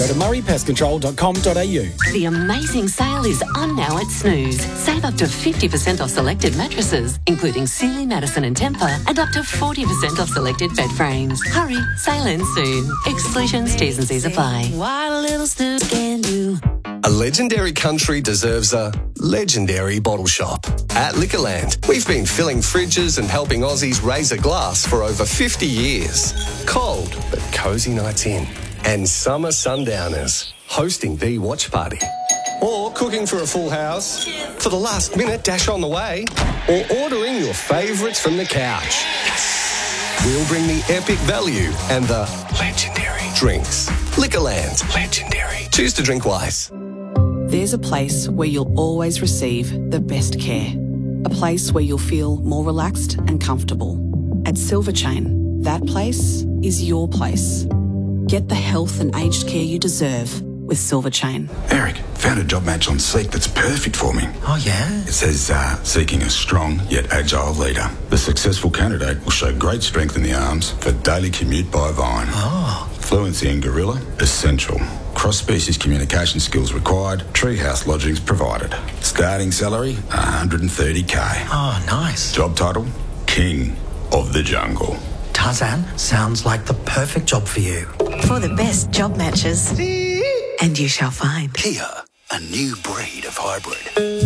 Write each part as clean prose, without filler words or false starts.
Go to murraypestcontrol.com.au. The amazing sale is on now at Snooze. Save up to 50% off selected mattresses, including Sealy, Madison and Tempur, and up to 40% off selected bed frames. Hurry, sale ends soon. Exclusions, T's and C's apply. What a little Snooze can do. A legendary country deserves a legendary bottle shop. At Liquorland, we've been filling fridges and helping Aussies raise a glass for over 50 years. Cold but cosy nights in. And summer sundowners hosting the watch party. Or cooking for a full house. For the last minute dash on the way. Or ordering your favourites from the couch. Yes! We'll bring the epic value and the legendary drinks. Liquorland. Legendary. Choose to drink wise. There's a place where you'll always receive the best care. A place where you'll feel more relaxed and comfortable. At Silver Chain, that place is your place. Get the health and aged care you deserve with Silver Chain. Eric, found a job match on Seek that's perfect for me. Oh, yeah? It says, seeking a strong yet agile leader. The successful candidate will show great strength in the arms for daily commute by Vine. Oh. Fluency in Gorilla, essential. Cross-species communication skills required. Treehouse lodgings provided. Starting salary, $130K. Oh, nice. Job title, King of the Jungle. Tarzan, sounds like the perfect job for you. For the best job matches. And you shall find. Kia, a new breed of hybrid.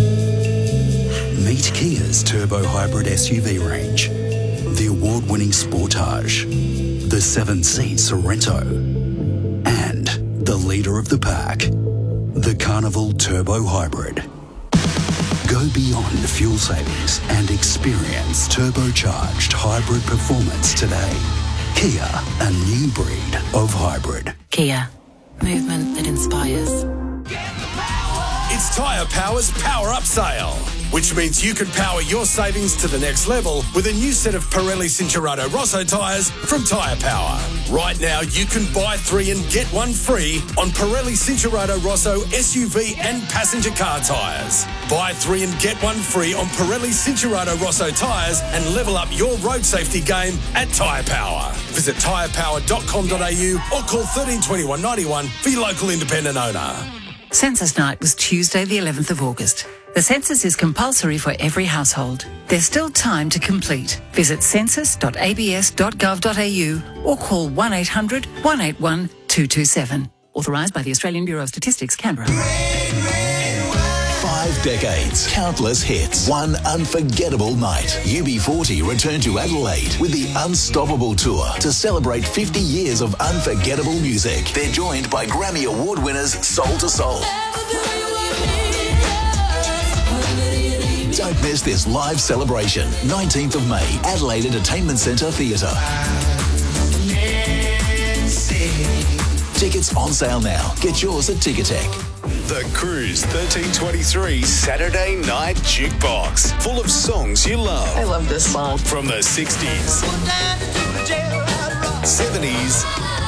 Meet Kia's turbo hybrid SUV range. The award-winning Sportage. The 7-seat Sorrento. And the leader of the pack, the Carnival Turbo Hybrid. Go beyond fuel savings and experience turbocharged hybrid performance today. Kia, a new breed of hybrid. Kia, movement that inspires. It's Tyre Power's Power Up Sale, which means you can power your savings to the next level with a new set of Pirelli Cincherato Rosso tyres from Tyre Power. Right now, you can buy 3 and get 1 free on Pirelli Cincherato Rosso SUV and passenger car tyres. Buy 3 and get 1 free on Pirelli Cincherato Rosso tyres and level up your road safety game at Tyre Power. Visit tyrepower.com.au or call 13 21 91 for your local independent owner. Census night was Tuesday, the 11th of August. The census is compulsory for every household. There's still time to complete. Visit census.abs.gov.au or call 1800 181 227. Authorised by the Australian Bureau of Statistics, Canberra. 5 decades, countless hits, one unforgettable night. UB40 return to Adelaide with the Unstoppable Tour to celebrate 50 years of unforgettable music. They're joined by Grammy Award winners Soul to Soul. Don't miss this live celebration. 19th of May, Adelaide Entertainment Centre Theatre. Tickets on sale now. Get yours at Ticketek. The Cruise 1323 Saturday Night Jukebox. Full of songs you love. I love this song. From the 60s, 70s,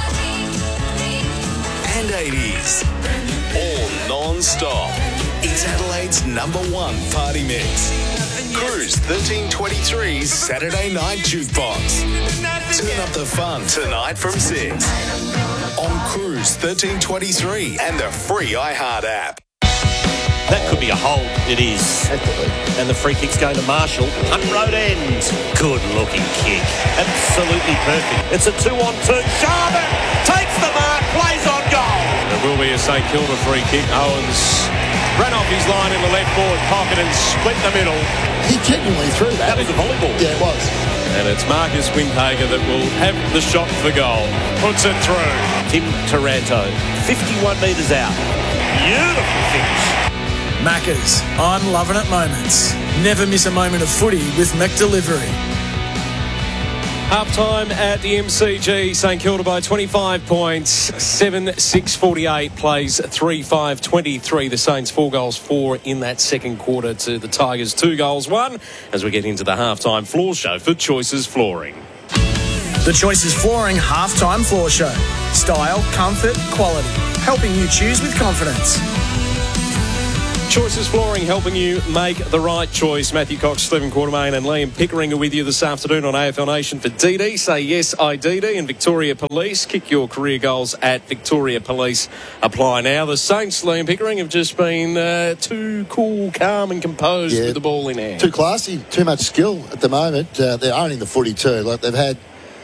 and 80s. All non-stop. It's Adelaide's #1 party mix. Cruise 1323 Saturday Night Jukebox. Turn up the fun tonight from 6. On Cruise 1323 and the free iHeart app. That could be a hold. It is. And the free kick's going to Marshall. Hunt road end. Good looking kick. Absolutely perfect. It's a 2-on-2. Sharman takes the mark, plays on goal. There will be a St Kilda free kick. Owens ran off his line in the left forward pocket and split the middle. He genuinely threw that. That was a volleyball. Yeah, it was. And it's Marcus Windhager that will have the shot for goal. Puts it through. Tim Taranto, 51 metres out. Beautiful finish. Maccas, I'm loving it moments. Never miss a moment of footy with McDelivery. Half-time at the MCG, St Kilda by 25 points, 7-6-48, plays 3-5-23. The Saints 4 goals, 4 in that second quarter to the Tigers 2 goals, 1, as we get into the half-time floor show for Choices Flooring. The Choices Flooring half-time floor show. Style, comfort, quality. Helping you choose with confidence. Choices Flooring, helping you make the right choice. Matthew Cox, Stephen Quartermain and Liam Pickering are with you this afternoon on AFL Nation for DD. Say yes, IDD. And Victoria Police, kick your career goals at Victoria Police. Apply now. The Saints, Liam Pickering, have just been too cool, calm and composed with the ball in hand. Too classy, too much skill at the moment. They're owning the footy too. Like they've had,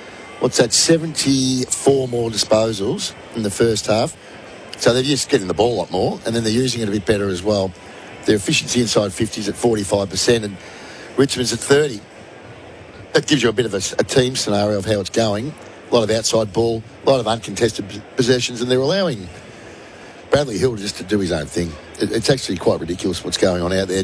74 more disposals in the first half. So they're just getting the ball a lot more, and then they're using it a bit better as well. Their efficiency inside 50s at 45%, and Richmond's at 30. That gives you a bit of a team scenario of how it's going. A lot of outside ball, a lot of uncontested possessions, and they're allowing Bradley Hill just to do his own thing. It's actually quite ridiculous what's going on out there.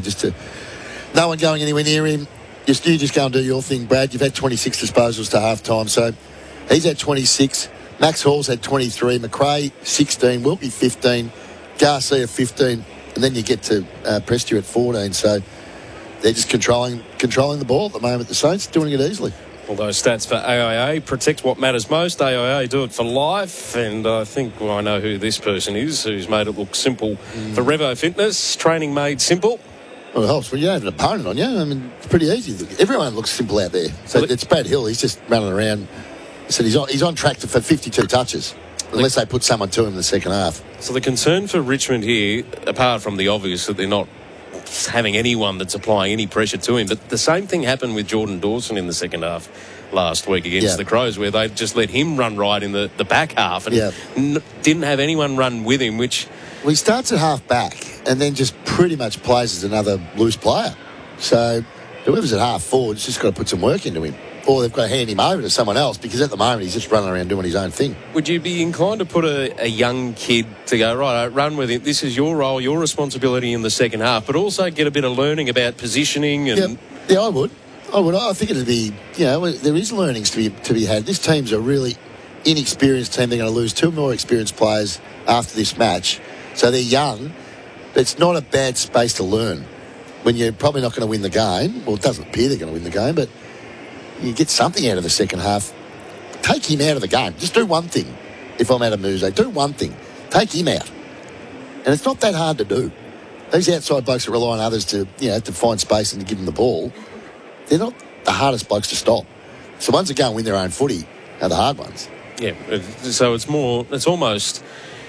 No one going anywhere near him. You just go and do your thing, Brad. You've had 26 disposals to half-time, so he's had 26. Max Hall's had 23, McRae 16, Wilkie 15, Garcia 15, and then you get to Prestia at 14. So they're just controlling the ball at the moment. The Saints doing it easily. All those stats for AIA, protect what matters most. AIA do it for life, and I think I know who this person is, who's made it look simple for Revo Fitness. Training made simple. Well, it helps when you don't have an opponent on you. I mean, it's pretty easy. Everyone looks simple out there. So it's Brad Hill. He's just running around. So he's on track for 52 touches, unless they put someone to him in the second half. So the concern for Richmond here, apart from the obvious that they're not having anyone that's applying any pressure to him, but the same thing happened with Jordan Dawson in the second half last week against the Crows, where they just let him run right in the back half and didn't have anyone run with him, which... Well, he starts at half back and then just pretty much plays as another loose player. So whoever's at half forward's just got to put some work into him. Or they've got to hand him over to someone else, because at the moment he's just running around doing his own thing. Would you be inclined to put a young kid to go, right, run with it, this is your role, your responsibility in the second half, but also get a bit of learning about positioning? And Yeah, I would. I think it'd be, there is learnings to be had. This team's a really inexperienced team. They're going to lose 2 more experienced players after this match. So they're young, but it's not a bad space to learn when you're probably not going to win the game. Well, it doesn't appear they're going to win the game, but you get something out of the second half. Take him out of the game. Just do one thing. If I'm Adam Muse, do one thing. Take him out. And it's not that hard to do. These outside blokes that rely on others to find space and to give them the ball, they're not the hardest blokes to stop. So ones that go and win their own footy are the hard ones. Yeah, so it's almost...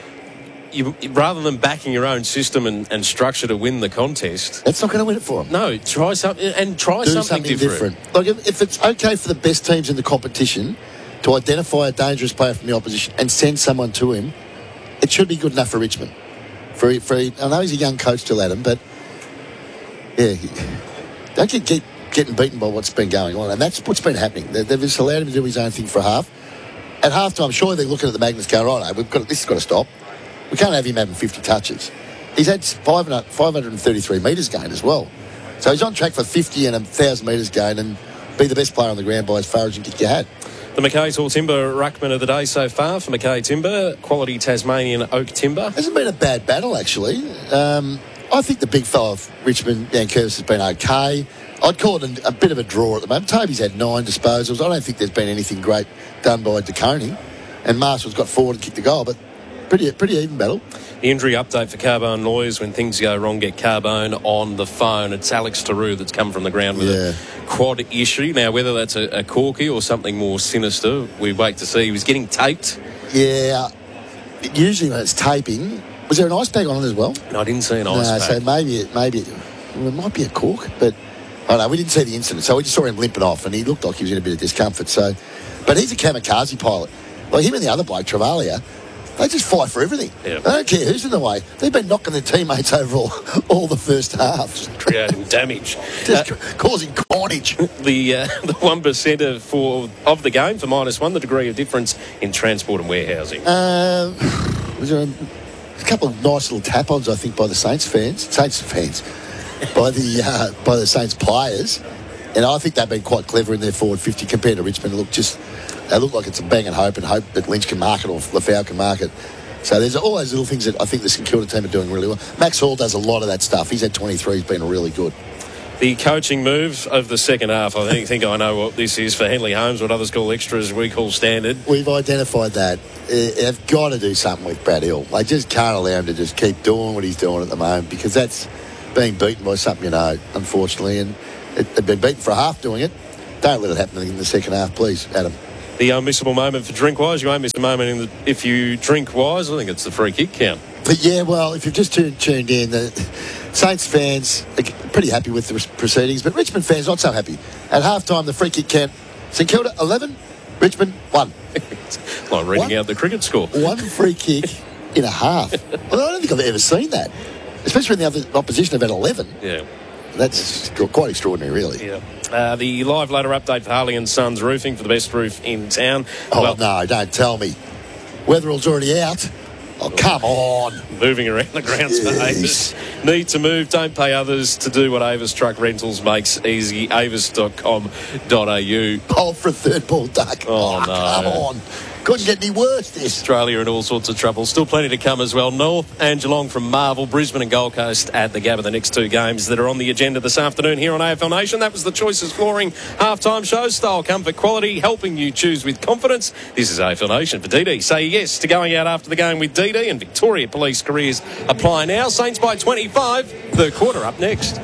rather than backing your own system and structure to win the contest... That's not going to win it for them. No, try something different. Like, if it's okay for the best teams in the competition to identify a dangerous player from the opposition and send someone to him, it should be good enough for Richmond. I know he's a young coach still, Adam, but don't get getting beaten by what's been going on. And that's what's been happening. They've just allowed him to do his own thing for a half. At half-time, surely they're looking at the Magnus going, right, this has got to stop. We can't have him having 50 touches. He's had 533 metres gained as well. So he's on track for 50 and 1,000 metres gained and be the best player on the ground by as far as you can kick your hat. The Mackay Tall Timber Ruckman of the day so far for Mackay Timber, quality Tasmanian oak timber. Hasn't been a bad battle, actually. I think the big fella of Richmond, Dan Curtis, has been okay. I'd call it a bit of a draw at the moment. Toby's had 9 disposals. I don't think there's been anything great done by DeConey. And Marshall's got forward and kicked the goal, but pretty even battle. The injury update for Carbone lawyers. When things go wrong, get Carbone on the phone. It's Alex Tarou that's come from the ground with a quad issue. Now, whether that's a corky or something more sinister, we wait to see. He was getting taped. Yeah. Usually when it's taping... Was there an ice pack on it as well? No, I didn't see an ice pack. So maybe it might be a cork, but I don't know. We didn't see the incident, so we just saw him limping off, and he looked like he was in a bit of discomfort. But he's a kamikaze pilot. Like him and the other bloke, Travalia, they just fight for everything. Yeah. They don't care who's in the way. They've been knocking their teammates over all the first half. Just creating damage. Just causing carnage. The 1% of the game for -1, the degree of difference in transport and warehousing. Was there a couple of nice little tap-ons, I think, by the Saints fans, by the Saints players, and I think they've been quite clever in their forward 50 compared to Richmond. They look like it's a bang and hope that Lynch can mark it or Lafau can mark it. So there's all those little things that I think the St Kilda team are doing really well. Max Hall does a lot of that stuff. He's had 23. He's been really good. The coaching move of the second half. I think I know what this is for Henley Holmes, what others call extras, we call standard. We've identified that. They've got to do something with Brad Hill. They just can't allow him to just keep doing what he's doing at the moment, because that's being beaten by something, unfortunately. And they've been beaten for a half doing it. Don't let it happen in the second half, please, Adam. The unmissable moment for Drinkwise. You won't miss a moment if you drink wise. I think it's the free kick count. But yeah, well, if you've just tuned in, the Saints fans are pretty happy with the proceedings, but Richmond fans not so happy. At halftime, the free kick count: St Kilda 11, Richmond 1. It's like reading out the cricket score. One free kick in a half. Well, I don't think I've ever seen that, especially when the other opposition have had 11. Yeah. That's quite extraordinary, really. Yeah. The live ladder update for Harley and Sons Roofing for the best roof in town. Oh, no, don't tell me. Weatherall's already out. Oh, come on. Moving around the grounds for Avis. Need to move, don't pay others to do what Avis Truck Rentals makes easy. Avis.com.au. Oh, for a third ball duck. Oh, no. Come on. Couldn't get any worse, this. Australia in all sorts of trouble. Still plenty to come as well. North and Geelong from Marvel, Brisbane and Gold Coast at the Gabba. The next two games that are on the agenda this afternoon here on AFL Nation. That was the Choices Flooring halftime show. Style, comfort, quality, helping you choose with confidence. This is AFL Nation for DD. Say yes to going out after the game with DD, and Victoria Police careers apply now. Saints by 25. Third quarter up next.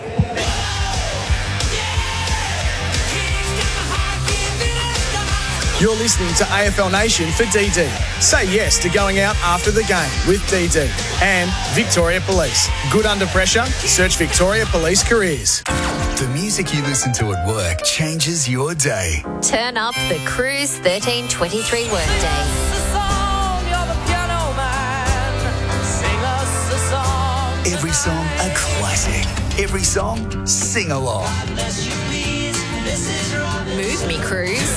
You're listening to AFL Nation for DD. Say yes to going out after the game with DD. And Victoria Police. Good under pressure? Search Victoria Police Careers. The music you listen to at work changes your day. Turn up the Cruise 1323 workday. Every song a classic. Every song, sing along. Move me, Cruise.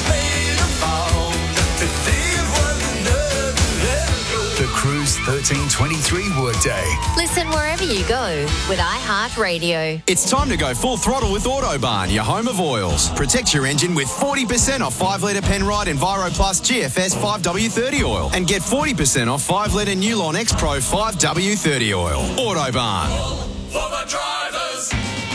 The Cruise 1323 workday. Listen wherever you go with iHeartRadio. It's time to go full throttle with Autobarn, your home of oils. Protect your engine with 40% off 5-litre Penrite Enviro Plus GFS 5W30 oil, and get 40% off 5-litre Newlawn X Pro 5W30 oil. Autobarn. For the drivers.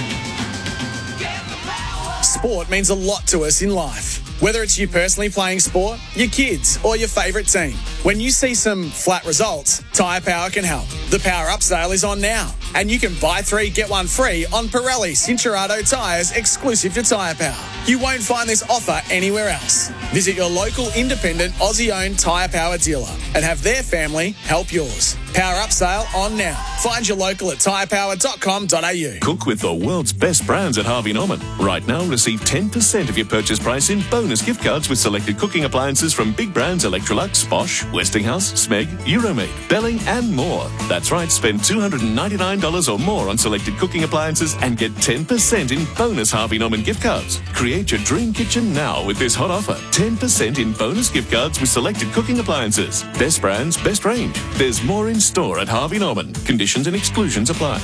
Sport means a lot to us in life. Whether it's you personally playing sport, your kids, or your favourite team. When you see some flat results, Tyre Power can help. The Power Up sale is on now, and you can buy 3, get 1 free on Pirelli Cincherato tyres exclusive to Tyre Power. You won't find this offer anywhere else. Visit your local independent Aussie-owned Tyre Power dealer and have their family help yours. Power Up sale on now. Find your local at tyrepower.com.au. Cook with the world's best brands at Harvey Norman. Right now, receive 10% of your purchase price in bonus gift cards with selected cooking appliances from big brands Electrolux, Bosch, Westinghouse, Smeg, Euromaid, Belling and more. That's right, spend $299 or more on selected cooking appliances and get 10% in bonus Harvey Norman gift cards. Create your dream kitchen now with this hot offer. 10% in bonus gift cards with selected cooking appliances. Best brands, best range. There's more in store at Harvey Norman. Conditions and exclusions apply.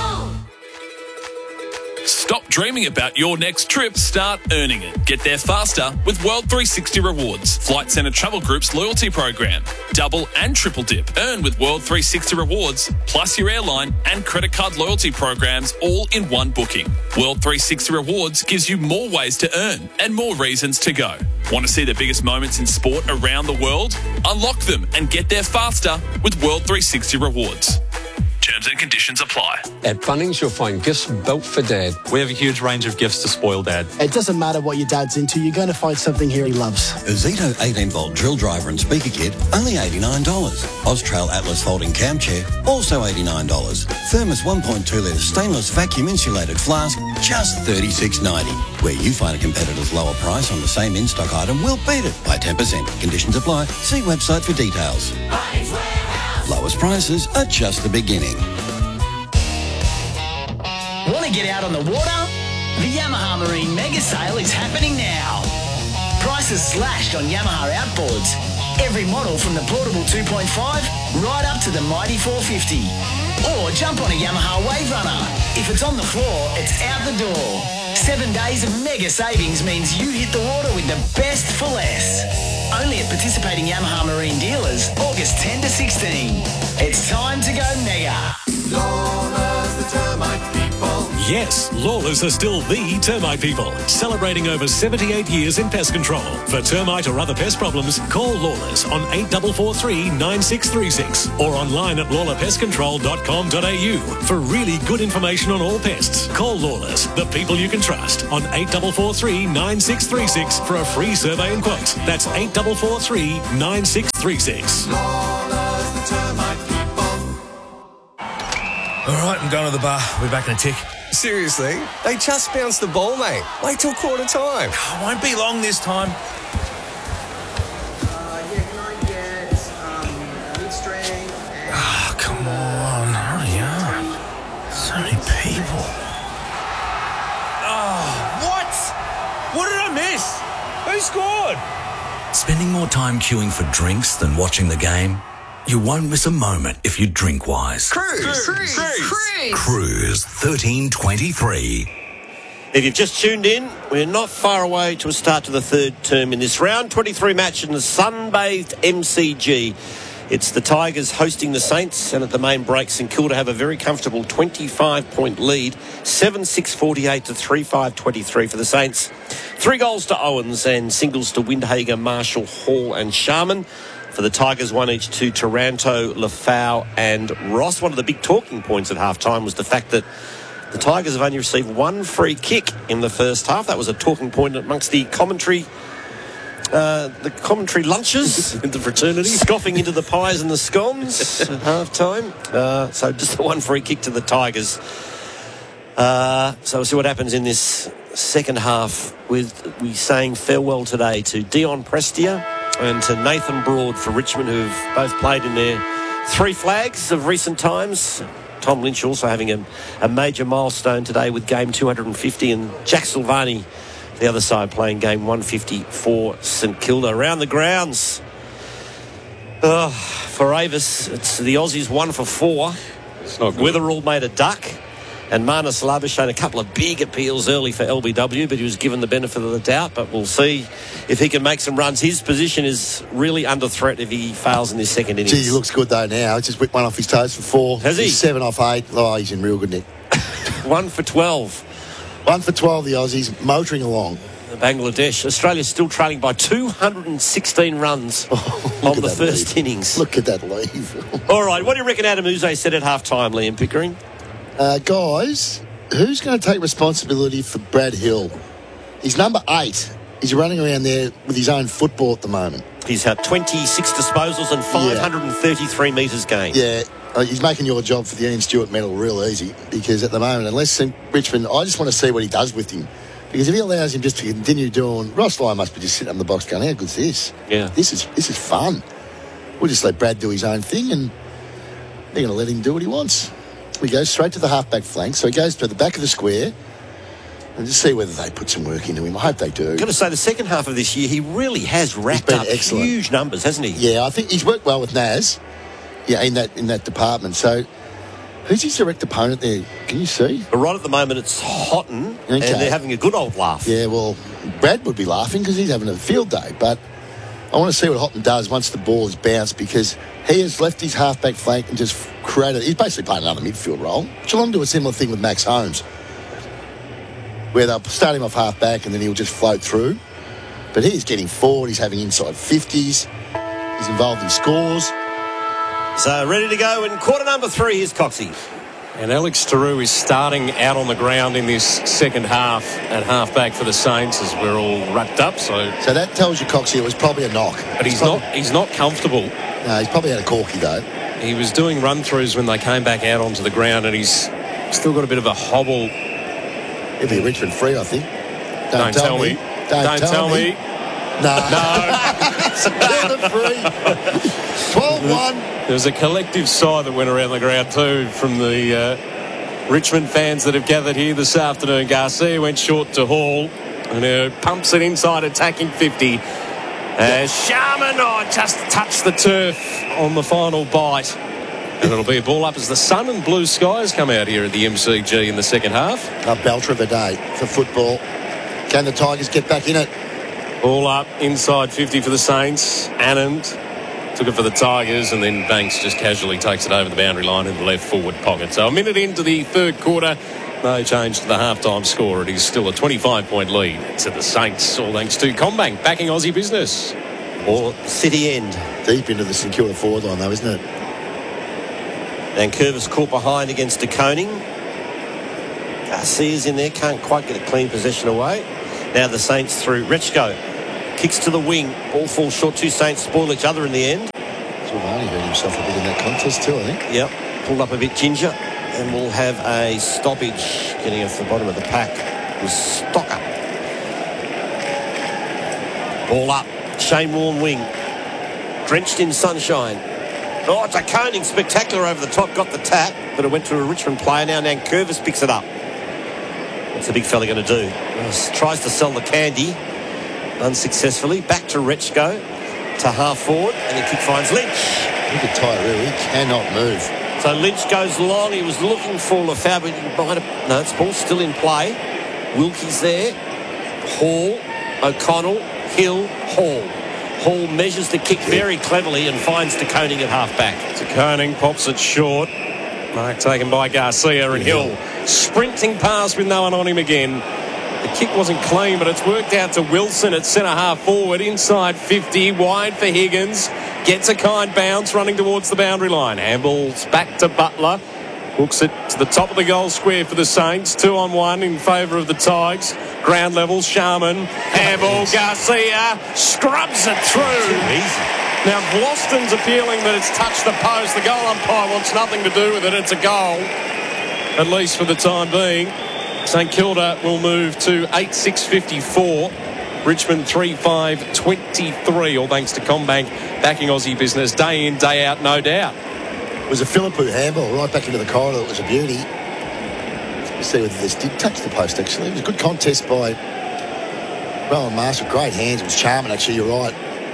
Stop dreaming about your next trip. Start earning it. Get there faster with World 360 Rewards, Flight Centre Travel Group's loyalty program. Double and triple dip. Earn with World 360 Rewards, plus your airline and credit card loyalty programs all in one booking. World 360 Rewards gives you more ways to earn and more reasons to go. Want to see the biggest moments in sport around the world? Unlock them and get there faster with World 360 Rewards. Terms and conditions apply. At Bunnings, you'll find gifts built for Dad. We have a huge range of gifts to spoil Dad. It doesn't matter what your dad's into, you're going to find something here he loves. A Zito 18-volt drill driver and speaker kit, only $89. Austrail Atlas folding cam chair, also $89. Thermos 1.2-litre stainless vacuum insulated flask, just $36.90. Where you find a competitor's lower price on the same in-stock item, we'll beat it by 10%. Conditions apply. See website for details. Lowest prices are just the beginning. Want to get out on the water? The Yamaha Marine Mega Sale is happening now. Prices slashed on Yamaha outboards. Every model from the portable 2.5 right up to the mighty 450. Or jump on a Yamaha Wave Runner. If it's on the floor, it's out the door. 7 days of mega savings means you hit the water with the best for less. Only at participating Yamaha Marine dealers, August 10 to 16. It's time to go mega. Yes, Lawless are still the termite people, celebrating over 78 years in pest control. For termite or other pest problems, call Lawless on 8443 9636 or online at lawlerpestcontrol.com.au for really good information on all pests. Call Lawless, the people you can trust, on 8443 9636 for a free survey and quote. That's 8443 9636. Lawless, the termite people. All right, I'm going to the bar. We'll be back in a tick. Seriously? They just bounced the ball, mate. Wait till quarter time. Oh, won't be long this time. Come on, hurry up. So many people. Oh, what? What did I miss? Who scored? Spending more time queuing for drinks than watching the game? You won't miss a moment if you drink wise. Cruise 1323. If you've just tuned in, we're not far away to a start to the third term in this round 23 match in the sun-bathed MCG. It's the Tigers hosting the Saints, and at the main break, St Kilda have a very comfortable 25-point lead, 7-6-48 to 3-5-23 for the Saints. 3 goals to Owens and singles to Windhager, Marshall, Hall and Sharman. For the Tigers, 1 each to Taranto, Lafau and Ross. One of the big talking points at half-time was the fact that the Tigers have only received 1 free kick in the first half. That was a talking point amongst the commentary lunches in the fraternity, scoffing into the pies and the scones at half-time. So just the 1 free kick to the Tigers. So we'll see what happens in this second half with we saying farewell today to Dion Prestia and to Nathan Broad for Richmond, who've both played in their 3 flags of recent times. Tom Lynch also having a major milestone today with game 250, and Jack Silvani, the other side, playing game 150 for St Kilda. Around the grounds, for Avis, it's the Aussies 1 for 4. It's not good. Witherall made a duck, and Marnus Labuschagne a couple of big appeals early for LBW, but he was given the benefit of the doubt. But we'll see if he can make some runs. His position is really under threat if he fails in this second innings. Gee, he looks good though now. He's just whipped one off his toes for 4. Has he? He's 7 off 8. Oh, he's in real good nick. 1 for 12. 1 for 12, the Aussies, motoring along. Bangladesh. Australia's still trailing by 216 runs on the first innings. Look at that leave. All right, what do you reckon Adam Uze said at half-time, Liam Pickering? Guys, who's going to take responsibility for Brad Hill? He's number 8. He's running around there with his own football at the moment. He's had 26 disposals and 533 metres gained. Yeah, he's making your job for the Ian Stewart medal real easy, because at the moment, unless Richmond, I just want to see what he does with him. Because if he allows him just to continue doing... Ross Lyon must be just sitting on the box going, how good's this? Yeah. This is fun. We'll just let Brad do his own thing, and they're going to let him do what he wants. We go straight to the half-back flank, so he goes to the back of the square, and just see whether they put some work into him. I hope they do. I've got to say, the second half of this year, he really has racked up excellent. Huge numbers, hasn't he? Yeah, I think he's worked well with Naz, in that department. So, who's his direct opponent there? Can you see? But right at the moment, it's Houghton, and they're having a good old laugh. Yeah, well, Brad would be laughing because he's having a field day, but I want to see what Houghton does once the ball is bounced, because he has left his half-back flank and just created... He's basically playing another midfield role. Geelong do a similar thing with Max Holmes, where they'll start him off half-back and then he'll just float through. But he's getting forward. He's having inside 50s. He's involved in scores. So, ready to go in quarter number 3, here's Coxie. And Alex Tarou is starting out on the ground in this second half at half-back for the Saints as we're all wrapped up. So that tells you, Coxie, it was probably a knock. But he's not comfortable. No, he's probably had a corky, though. He was doing run-throughs when they came back out onto the ground, and he's still got a bit of a hobble. He'll be a Richmond free, I think. Don't tell me. Don't tell me. No. They're the free. 12-1. There was a collective sigh that went around the ground too from the Richmond fans that have gathered here this afternoon. Garcia went short to Hall and pumps it inside, attacking 50. Sharman just touched the turf on the final bite. And it'll be a ball up as the sun and blue skies come out here at the MCG in the second half. A belter of a day for football. Can the Tigers get back in it? Ball up inside 50 for the Saints. Anand took it for the Tigers, and then Banks just casually takes it over the boundary line in the left forward pocket. So a minute into the third quarter, No change to the half-time score. It is still a 25-point lead to the Saints, all thanks to CommBank, backing Aussie business. Or City End. Deep into the St Kilda forward line, though, isn't it? And Curvis caught behind against De Koning. Garcia's in there, can't quite get a clean possession away. Now the Saints through Rechko. Kicks to the wing. Ball falls short. Two Saints spoil each other in the end. Silvani hurt himself a bit in that contest too, I think. Yep. Pulled up a bit ginger. And we'll have a stoppage getting off the bottom of the pack was Stocker. Ball up. Shane Warne wing. Drenched in sunshine. Oh, it's a Koning spectacular over the top. Got the tap, but it went to a Richmond player. Now Curvis picks it up. What's the big fella going to do? Tries to sell the candy. Unsuccessfully. Back to Rechko. To half forward. And the kick finds Lynch. Look at Tyrell. He cannot move. So Lynch goes long. He was looking for Lafau, but he might have... No, it's ball still in play. Wilkie's there. Hall. O'Connell. Hill. Hall. Hall measures the kick very cleverly and finds De Koning at half-back. De Koning pops it short. Mark taken by Garcia and Hill. Sprinting past with no one on him again. The kick wasn't clean, but it's worked out to Wilson at centre-half forward. Inside 50, wide for Higgins. Gets a kind bounce running towards the boundary line. Handballs back to Butler. Hooks it to the top of the goal square for the Saints. 2-on-1 in favour of the Tigers. Ground level, Sharman. Handball, Garcia. Scrubs it through. Now, Boston's appealing that it's touched the post. The goal umpire wants nothing to do with it. It's a goal, at least for the time being. St Kilda will move to 8-6-54. Richmond 3-5-23, all thanks to CommBank, backing Aussie business day in, day out, no doubt. It was a Philippou handball right back into the corridor. It was a beauty. Let's see whether this did touch the post, actually. It was a good contest by Rowan Marshall. Great hands. It was charming, actually. You're right.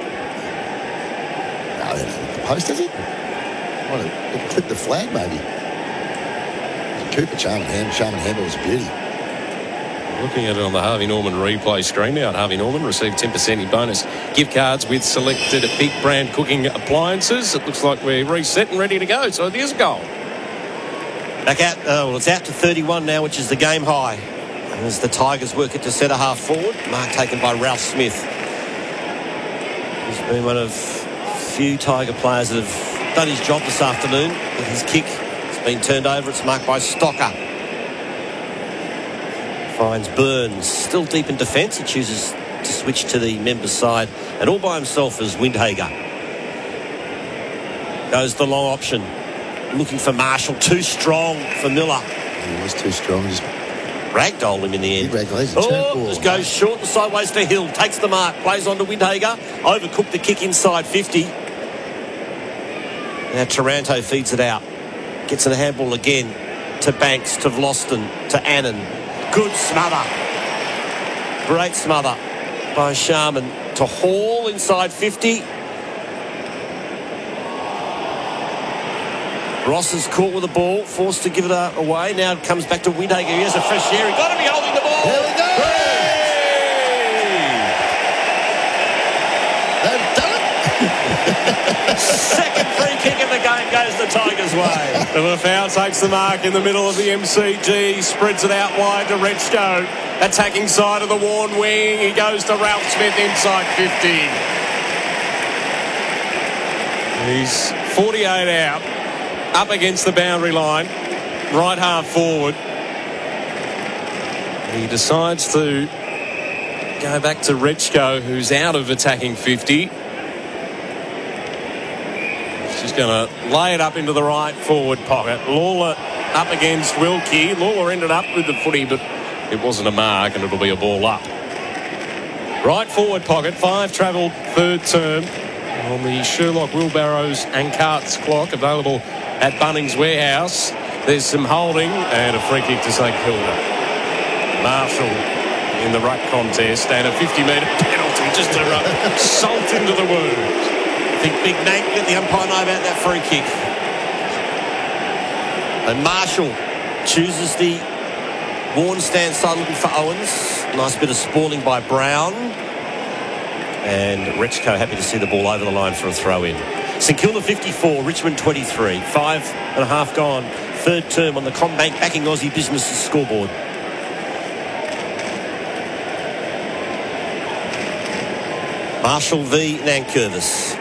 No, the post, does it? It clipped the flag, maybe. It was a Cooper charming handball was a beauty. Looking at it on the Harvey Norman replay screen now, Harvey Norman received 10% in bonus gift cards with selected big brand cooking appliances. It looks like we're reset and ready to go, so it is a goal. Back out, it's out to 31 now, which is the game high. And as the Tigers work it to centre half forward, mark taken by Ralph Smith. He's been one of few Tiger players that have done his job this afternoon with his kick. It's been turned over, it's marked by Stocker. Finds Burns, still deep in defence. He chooses to switch to the members' side, and all by himself is Windhager. Goes the long option, looking for Marshall. Too strong for Miller. He was too strong. Just ragdolled him in the end. Just goes short and sideways to Hill. Takes the mark, plays on to Windhager. Overcooked the kick inside 50. Now Taranto feeds it out. Gets in a handball again to Banks, to Vlosten, to Annan. Good smother. Great smother by Sharman to Hall inside 50. Ross is caught with the ball, forced to give it away. Now it comes back to Windhager. He has a fresh share. He's got to be holding the ball. There we go. They've done it. Second free kick of the game goes the Tigers' way. Lafau takes the mark in the middle of the MCG, spreads it out wide to Rechko. Attacking side of the Warne wing. He goes to Ralph Smith inside 50. He's 48 out, up against the boundary line, right half forward. He decides to go back to Rechko, who's out of attacking 50. She's going to lay it up into the right forward pocket. Lawler up against Wilkie. Lawler ended up with the footy, but it wasn't a mark, and it'll be a ball up. Right forward pocket, 5 travelled third term on the Sherlock Wheelbarrows and Carts clock, available at Bunnings Warehouse. There's some holding and a free kick to St Kilda. Marshall in the ruck contest, and a 50-metre penalty just to rub salt into the wound. I think Big Nate let the umpire know about that free kick. And Marshall chooses the Warne stand side looking for Owens. Nice bit of spalling by Brown. And Rechko happy to see the ball over the line for a throw in. St Kilda 54, Richmond 23. 5.5 gone. Third term on the CommBank Backing Aussie Businesses scoreboard. Marshall v Nankervis.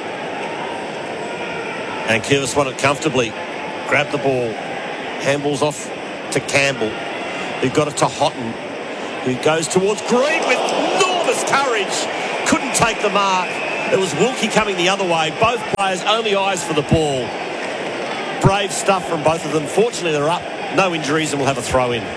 Nankervis won it comfortably. Grabbed the ball. Handballs off to Campbell, who got it to Houghton, who goes towards Green with enormous courage. Couldn't take the mark. It was Wilkie coming the other way. Both players only eyes for the ball. Brave stuff from both of them. Fortunately, they're up. No injuries, and we'll have a throw in.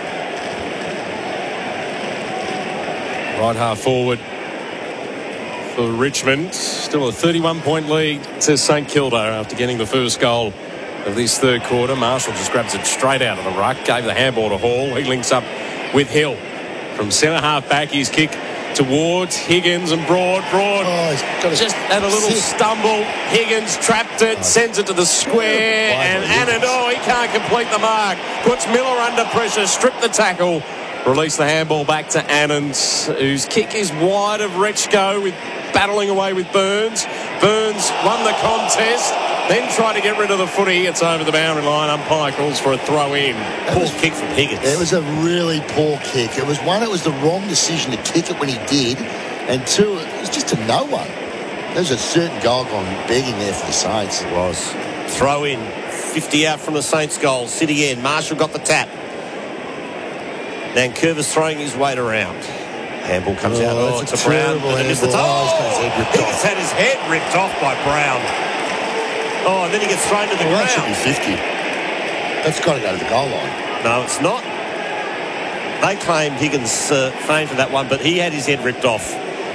Right half forward for Richmond. Still a 31-point lead to St Kilda after getting the first goal of this third quarter. Marshall just grabs it straight out of the ruck. Gave the handball to Hall. He links up with Hill. From centre half back, his kick towards Higgins and Broad. Just had a little stumble. Higgins trapped it, sends it to the square, and Anand, he can't complete the mark. Puts Miller under pressure, stripped the tackle, released the handball back to Anand, whose kick is wide of Rechko, with battling away with Burns. Burns won the contest, then tried to get rid of the footy. It's over the boundary line. Umpire calls for a throw in. Poor kick from Higgins. It was a really poor kick. It was the wrong decision to kick it when he did, and two, it was just to no one. There's a certain goal gone begging there for the Saints. It was. Throw in. 50 out from the Saints goal. City end. Marshall got the tap. Nankervis throwing his weight around. Handball comes out to Brown. He's had his head ripped off by Brown. Oh, and then he gets thrown to the ground. That should be 50. That's got to go to the goal line. No, it's not. They claim Higgins famed for that one, but he had his head ripped off.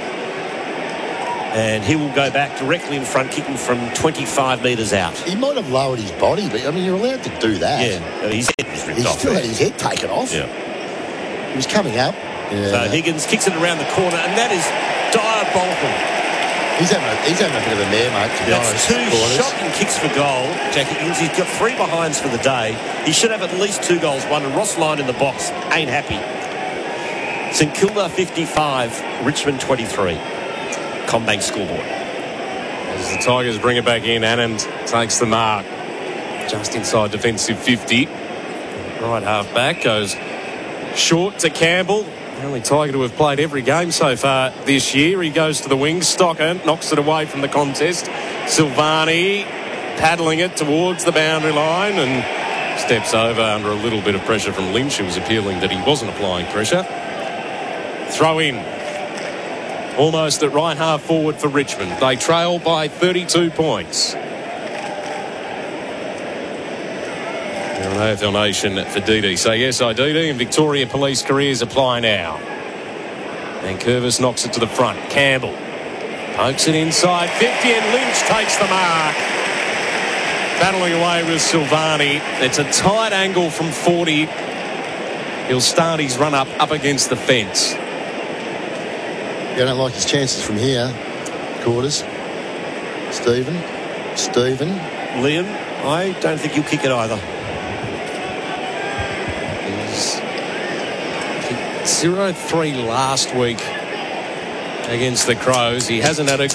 And he will go back directly in front, kicking from 25 metres out. He might have lowered his body, but, I mean, you're allowed to do that. Yeah, his head was ripped off. He still had his head taken off. Yeah. He was coming up. Yeah. So Higgins kicks it around the corner, and that is diabolical. He's having a bit of a mare, mate, to be honest. That's two shocking kicks for goal, Jack Higgins. He's got 3 behinds for the day. He should have at least 2 goals, one, and Ross Lyon in the box ain't happy. St Kilda 55, Richmond 23. CommBank scoreboard. As the Tigers bring it back in, Anand takes the mark. Just inside defensive 50. Right half back goes short to Campbell. The only Tiger to have played every game so far this year. He goes to the wing. Stocker knocks it away from the contest. Silvani paddling it towards the boundary line and steps over under a little bit of pressure from Lynch, who was appealing that he wasn't applying pressure. Throw in. Almost at right half forward for Richmond. They trail by 32 points. AFL Nation for DD. Say yes, I DD, and Victoria Police careers apply now. Nankervis knocks it to the front. Campbell pokes it inside 50, and Lynch takes the mark. Battling away with Silvani. It's a tight angle from 40. He'll start his run up against the fence. I don't like his chances from here. Quarters. Stephen. Liam, I don't think he'll kick it either. 0-3 last week against the Crows. He hasn't had a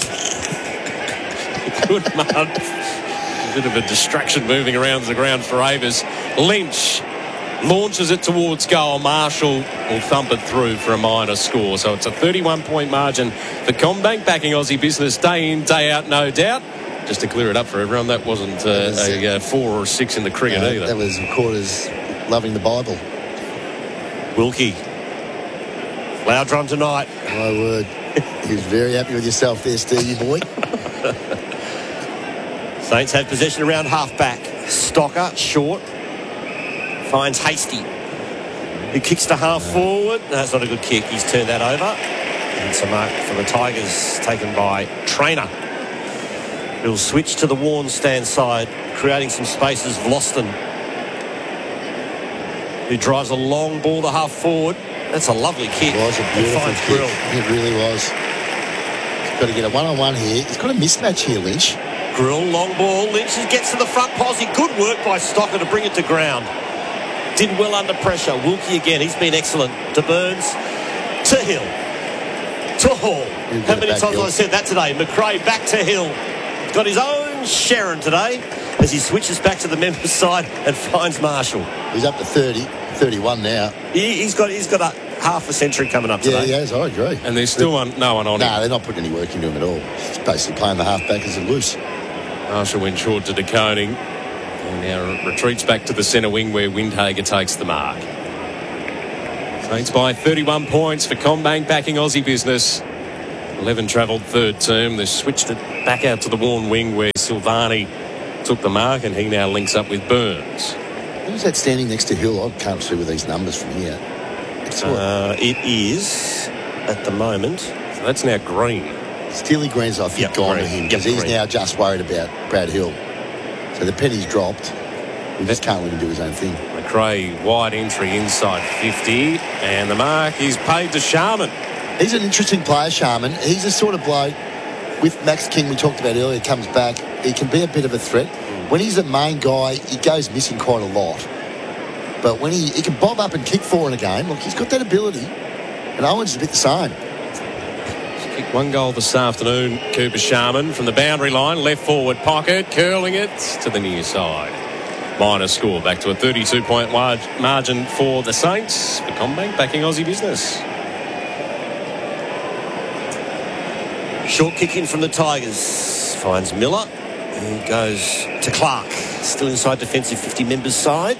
good month. A bit of a distraction moving around the ground for Avis. Lynch launches it towards goal. Marshall will thump it through for a minor score. So it's a 31-point margin for CommBank, backing Aussie business day in, day out, no doubt. Just to clear it up for everyone, that wasn't a 4 or 6 in the cricket either. That was Quarters loving the Bible. Wilkie. Loud drum tonight. My word. He was very happy with yourself there, Stevie boy. Saints have possession around half-back. Stocker, short. Finds Hasty, who kicks to half-forward. No, that's not a good kick. He's turned that over. And it's a mark for the Tigers, taken by Trainer. He'll switch to the Warren stand side, creating some spaces. Vlosten, who drives a long ball to half-forward. That's a lovely kick. It was a beautiful kick. Grill. It really was. He's got to get a one-on-one here. He's got a mismatch here, Lynch. Grill, long ball. Lynch gets to the front posse. Good work by Stocker to bring it to ground. Did well under pressure. Wilkie again. He's been excellent. To Burns. To Hill. To Hall. How many times have I said that today? McRae back to Hill. got his own Sharon today as he switches back to the members' side and finds Marshall. He's up to 30, 31 now. He's got a half a century coming up today. Yeah, he has, I agree. And there's still no one on him. No, they're not putting any work into him at all. He's basically playing the half-back as a loose. Marshall went short to De Koning and now retreats back to the centre wing where Windhager takes the mark. Saints by 31 points for Combank backing Aussie Business. 11 travelled third term. They switched it back out to the Warren wing where Silvani took the mark and he now links up with Burns. Who's that standing next to Hill? I can't see with these numbers from here. It is at the moment. So that's now Green. Steely Green's, I think, gone to him because he's Green. now just worried about Brad Hill. So the penny's dropped. We just can't let him do his own thing. McRae, wide entry inside 50. And the mark is paid to Sharman. He's an interesting player, Sharman. He's the sort of bloke, with Max King we talked about earlier, comes back. He can be a bit of a threat. When he's the main guy, he goes missing quite a lot. But when he can bob up and kick four in a game, look, he's got that ability. And Owens is a bit the same. Kicked one goal this afternoon, Cooper Sharman from the boundary line, left forward pocket, curling it to the near side. Minor score, back to a 32-point margin for the Saints. For Combank backing Aussie Business. Short kick in from the Tigers. Finds Miller. Who goes to Clark. Still inside defensive 50 members side.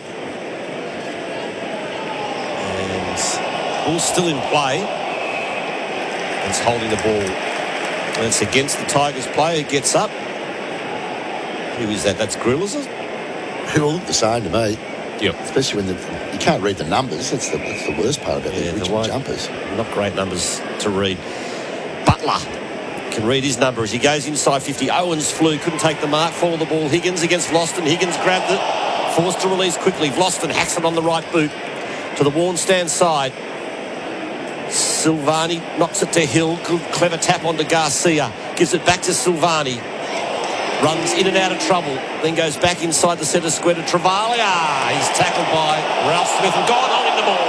And ball still in play. It's holding the ball. And it's against the Tigers player who gets up. Who is that? That's Grill, is it? Who all look the same to me. Yep. Especially when you can't read the numbers. That's the worst part about the original jumpers. Not great numbers to read. Butler can read his number as he goes inside 50. Owens flew, couldn't take the mark, follow the ball. Higgins against Vlosten. Higgins grabbed it, forced to release quickly. Vlosten hacks it on the right boot to the Warren stand side. Silvani knocks it to Hill. Good, clever tap onto Garcia. Gives it back to Silvani. Runs in and out of trouble. Then goes back inside the centre square to Travalia. He's tackled by Ralph Smith and gone holding the ball.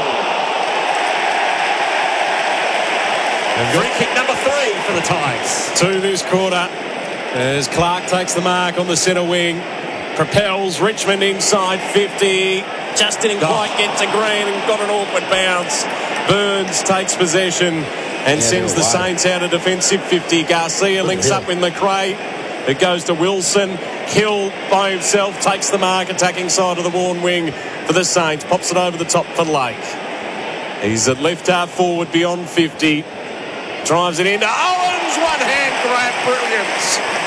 Free kick number 3 for the Tigers. 2 this quarter as Clark takes the mark on the centre wing. Propels Richmond inside 50. Just didn't quite get to Green and got an awkward bounce. Burns takes possession and sends the Saints out of defensive 50. Garcia links up with McRae. It goes to Wilson. Hill by himself takes the mark, attacking side of the Warren wing for the Saints. Pops it over the top for Lake. He's at left half forward beyond 50. Drives it into Owens. One-hand grab. Brilliant.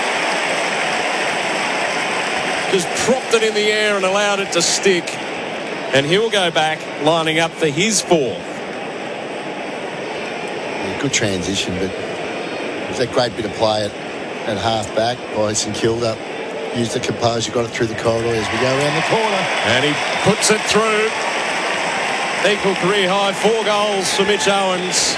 Just propped it in the air and allowed it to stick. And he'll go back, lining up for his 4th. Yeah, good transition, but it was that great bit of play at half-back by St Kilda. Used the composure, got it through the corridor as we go around the corner. And he puts it through. Equal career high, 4 goals for Mitch Owens.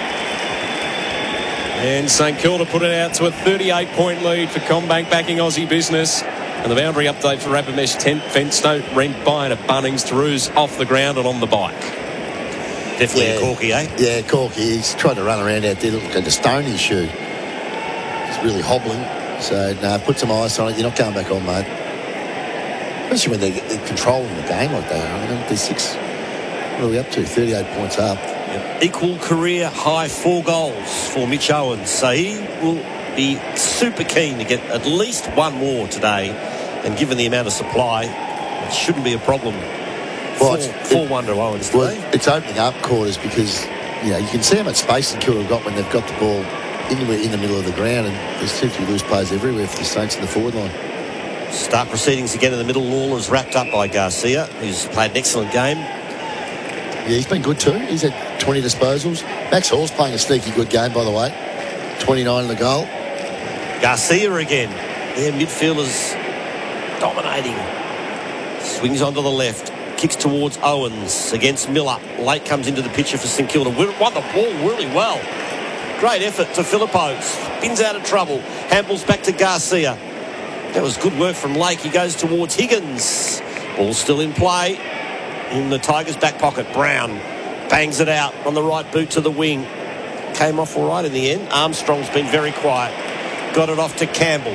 And St Kilda put it out to a 38-point lead for Combank backing Aussie Business. And the boundary update for Rapid-Mesh 10, Fenstow, Rent by and a Bunnings. Tarou's off the ground and on the bike. Definitely a Corky, eh? Yeah, Corky. He's tried to run around out there, look like a stone his shoe. He's really hobbling. So, no, put some ice on it. You're not going back on, mate. Especially when they're controlling the game like they are. I mean, they're 6. What are we up to? 38 points up. Yep. Equal career high 4 goals for Mitch Owens. So he will be super keen to get at least 1 more today. And given the amount of supply, it shouldn't be a problem. 4-1 to Owens today. Well, it's opening up quarters because, you can see how much space St Kilda have got when they've got the ball in the middle of the ground, and there seems to be loose players everywhere for the Saints in the forward line. Start proceedings again in the middle. Lawler's wrapped up by Garcia, who's played an excellent game. Yeah, he's been good too. He's had 20 disposals. Max Hall's playing a sneaky good game, by the way. 29 in the goal. Garcia again. Their midfielders dominating. Swings onto the left. Kicks towards Owens against Miller. Late comes into the picture for St Kilda. Won the ball really well. Great effort to Filippo. Spins out of trouble. Handballs back to Garcia. That was good work from Lake. He goes towards Higgins. Ball still in play. In the Tigers' back pocket. Brown bangs it out on the right boot to the wing. Came off all right in the end. Armstrong's been very quiet. Got it off to Campbell.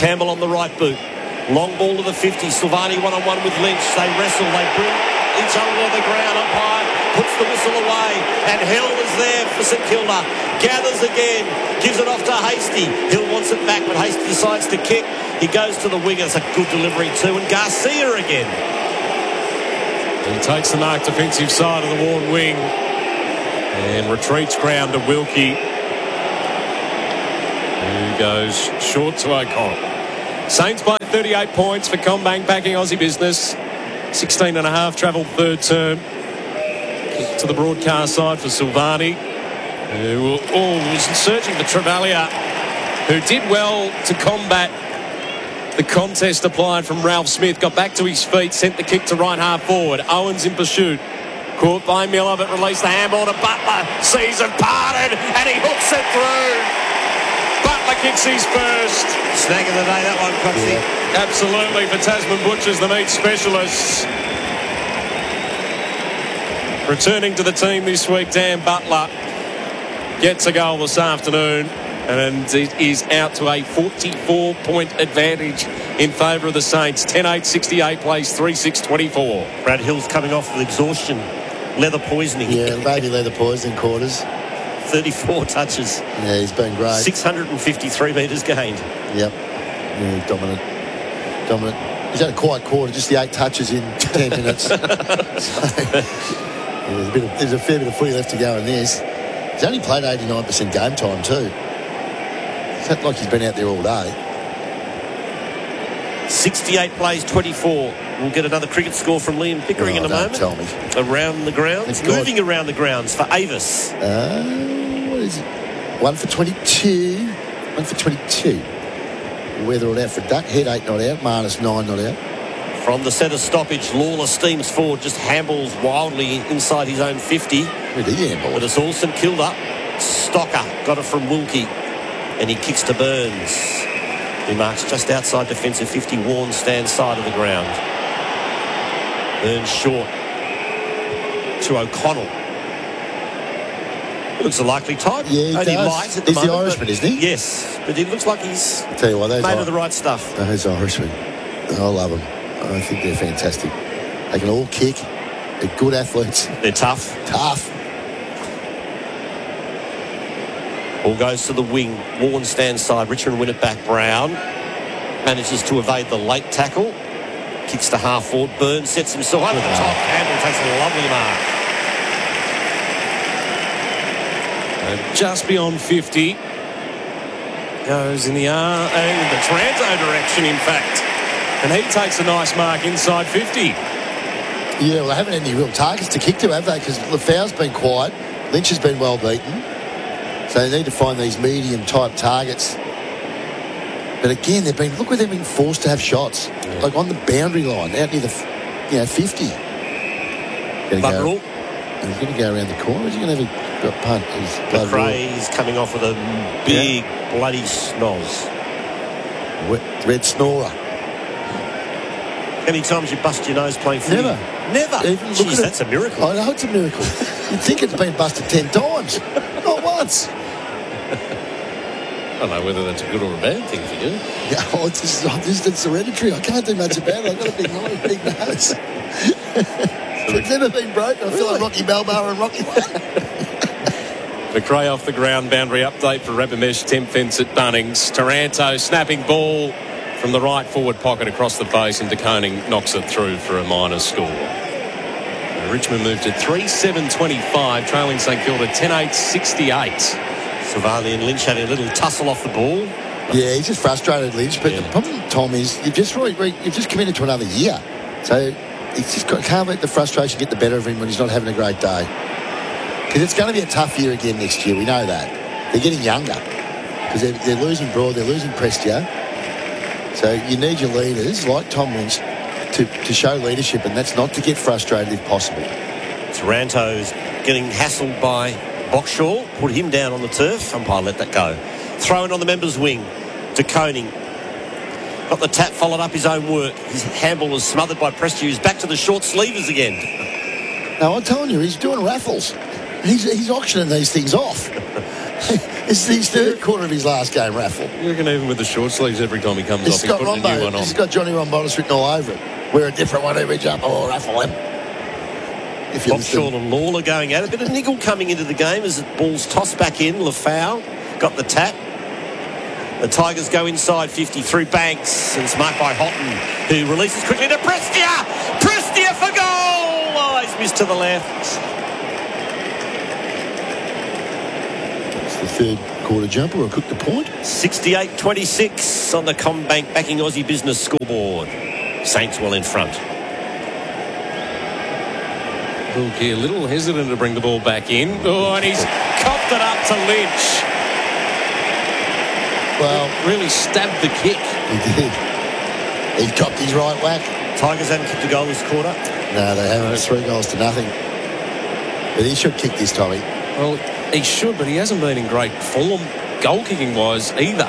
Campbell on the right boot. Long ball to the 50. Silvani one-on-one with Lynch. They wrestle. They bring each other to the ground. Umpire puts the whistle away. And Hill is there for St Kilda. Gathers again. Gives it off to Hasty. Hill wants it back, but Hasty decides to kick. He goes to the winger. It's a good delivery too. And Garcia again. He takes the mark defensive side of the Warren wing and retreats ground to Wilkie, who goes short to O'Connell. Saints by 38 points for CommBank backing Aussie business. 16.5 travelled third term. Kick to the broadcast side for Silvani, who was searching for Travaglia, who did well to combat the contest applied from Ralph Smith. Got back to his feet, sent the kick to right half forward. Owens in pursuit. Caught by Miller, but released the handball to Butler. Sees it parted, and he hooks it through. Butler kicks his first. Snag of the day, that one, Coxie. Yeah, absolutely, for Tasman Butchers, the meat specialists. Returning to the team this week, Dan Butler gets a goal this afternoon, and it is out to a 44-point advantage in favour of the Saints. 10-8-68 plays 3-6-24. Brad Hill's coming off with exhaustion. Leather poisoning. Yeah, maybe leather poisoning quarters. 34 touches. Yeah, he's been great. 653 metres gained. Yep. Yeah, dominant. He's had a quiet quarter, just the 8 touches in 10 minutes. So, there's a fair bit of footy left to go in this. He's only played 89% game time too. It's not like he's been out there all day. 68 plays 24. We'll get another cricket score from Liam Pickering in a moment. Tell me. Around the grounds. Moving around the grounds for Avis. What is it? 1 for 22. 1 for 22. Weather all out for Duck. Head 8 not out. Marnus 9 not out. From the centre stoppage, Lawler steams forward, just handballs wildly inside his own 50. Where did he handball? But it's all St Kilda. Stocker got it from Wilkie, and he kicks to Burns. He marks just outside defensive 50. Warren stands side of the ground. Burns short to O'Connell. He looks a likely type. Yeah, he only does. light at the He's moment, the Irishman, isn't he? Yes, but he looks like he's I'll tell you what, made of the right stuff. Those Irishmen, I love them. I think they're fantastic. They can all kick. They're good athletes. They're tough. Ball goes to the wing. Warren stands side. Richmond win it back. Brown manages to evade the late tackle. Kicks to half forward. Burns sets himself over the top. Campbell takes a lovely mark. And just beyond 50. Goes in the Taranto direction, in fact. And he takes a nice mark inside 50. Yeah, well, they haven't had any real targets to kick to, have they? Because Lafau's been quiet. Lynch has been well beaten. So they need to find these medium-type targets. But again, look where they've been forced to have shots. Yeah. Like on the boundary line, out near the 50. He's going to go around the corner. Is he going to have a punt? McRae's coming off with a big bloody snoz. Red snorer. How many times you bust your nose playing footy? Never. Jeez, that's a miracle. I know it's a miracle. You'd think it's been busted 10 times. Not once. I don't know whether that's a good or a bad thing for you. Yeah, it's hereditary. I can't do much about it. I've got a big nose. It's never been broken. I feel like Rocky Balboa and Rocky One. McRae off the ground. Boundary update for Rabamesh temp fence at Bunnings. Taranto snapping ball from the right forward pocket across the face, and De Koning knocks it through for a minor score. Richmond moved to 3-7-25, trailing St Kilda 10-8-68. Silvani and Lynch having a little tussle off the ball. Yeah, he's just frustrated, Lynch. But the problem, Tom, is you've just committed to another year. So he's just can't let the frustration get the better of him when he's not having a great day. Because it's going to be a tough year again next year. We know that. They're getting younger. Because they're losing Broad, they're losing Prestia. So you need your leaders, like Tom Lynch, to show leadership, and that's not to get frustrated if possible. Taranto's getting hassled by Boxshall. Put him down on the turf. Umpire let that go. Throw in on the members' wing. De Koning. Got the tap, followed up his own work. His handball was smothered by Prestia, who's back to the short sleevers again. No, I'm telling you, he's doing raffles. He's auctioning these things off. This is his third quarter of his last game, Raffle. You reckon even with the short sleeves, every time he comes This off, has he's got putting a new one Rombo. on. This has got Johnny Rombonis written all over it. We're a different one every jump. Oh, Raffle him. If you Bob Shaw and Lawler going at it. A bit of niggle coming into the game as the ball's tossed back in. Lafau got the tap. The Tigers go inside 50 through Banks. And it's marked by Houghton, who releases quickly to Prestia. Prestia for goal. Oh, he's missed to the left. It's the third quarter jumper. We'll cook the point. 68-26 on the CommBank backing Aussie Business scoreboard. Saints well in front. Wilkie a little hesitant to bring the ball back in. Oh, and he's copped it up to Lynch. Well, really stabbed the kick. He did. He copped his right whack. Tigers haven't kicked a goal this quarter. No, they haven't. It's 3 goals to nothing. But he should kick this, Tommy. Well, he should, but he hasn't been in great form goal-kicking wise either.